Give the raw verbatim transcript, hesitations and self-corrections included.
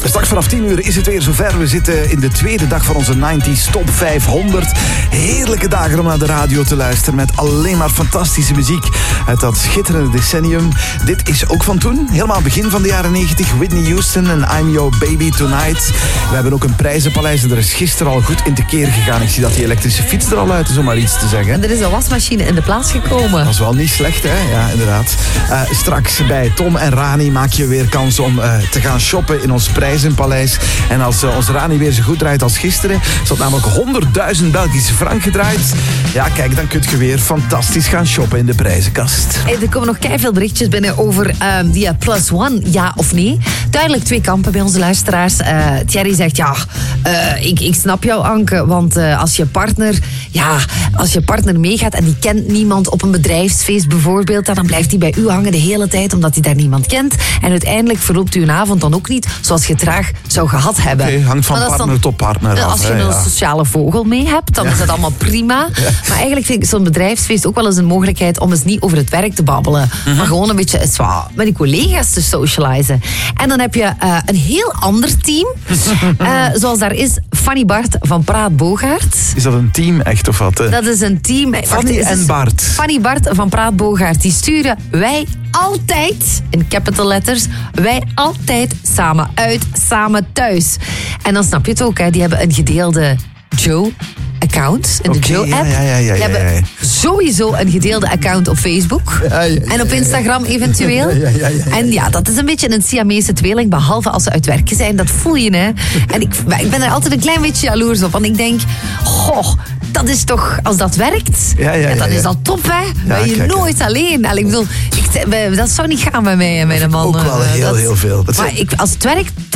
Straks vanaf tien uur is het weer zover. We zitten in de tweede dag van onze negentig Top vijfhonderd. Heerlijke dagen om naar de radio te luisteren met alleen maar fantastische muziek uit dat schitterende decennium. Dit is ook van toen, helemaal begin van de jaren negentig. Whitney Houston en I'm Your Baby Tonight. We hebben ook een prijzenpaleis en er is gisteren al goed in te keer gegaan. Ik zie dat die elektrische fiets er al uit is, om maar iets te zeggen. En er is een wasmachine in de plaats gekomen. Dat is wel niet slecht, hè? Ja, inderdaad. Uh, straks bij Tom en Rani maak je weer kans om uh, te gaan shoppen in ons prijzenpaleis. En als uh, onze Rani weer zo goed draait als gisteren, is dat namelijk honderdduizend Belgische frank gedraaid. Ja, kijk, dan kun je weer fantastisch gaan shoppen in de prijzenkast. Hey, er komen nog keiveel berichtjes binnen over uh, die plus one, ja of nee. Duidelijk twee kampen bij onze luisteraars. Uh, Thierry zegt, ja, uh, ik, ik snap jou, Anke, want uh, als je partner, ja, als je partner meegaat en die kent niemand op een bedrijfsfeest bijvoorbeeld, dan blijft hij bij u hangen de hele tijd, omdat hij daar niemand kent. En uiteindelijk verloopt uw avond dan ook niet zoals je traag zou gehad hebben. Oké, okay, hangt van partner dan, tot partner af. Als je hè, een ja. sociale vogel mee hebt, dan ja. is dat allemaal prima. Ja. Maar eigenlijk vind ik zo'n bedrijfsfeest ook wel eens een mogelijkheid om eens niet over het werk te babbelen, mm-hmm. maar gewoon een beetje zwaar, met die collega's te socializen. En dan heb je uh, een heel ander team. Uh, zoals daar is Fanny Bart van Praat Bogaert. Is dat een team echt of wat? Hè? Dat is een team. Fanny en Bart. Fanny Bart van Praat Bogaert. Die sturen wij altijd, in capital letters, wij altijd samen uit, samen thuis. En dan snap je het ook, hè. Die hebben een gedeelde Joe account in de okay, Joe-app. Ja, ja, ja, ja, Die hebben ja, ja. sowieso een gedeelde account op Facebook. Ja, ja, ja, en op Instagram eventueel. Ja, ja, ja, ja, ja. En ja, dat is een beetje een Siamese tweeling, behalve als ze uit werken zijn. Dat voel je, hè. En ik, ik ben er altijd een klein beetje jaloers op. Want ik denk, goh, dat is toch, als dat werkt, ja, ja, ja, dan is dat top, hè. Ja, ben je kijk, nooit ja. alleen. Allee, ik bedoel, ik, dat zou niet gaan bij mij en mijn man. Ook wel heel, dat, heel veel. Dat maar zijn... ik, als het werkt, top.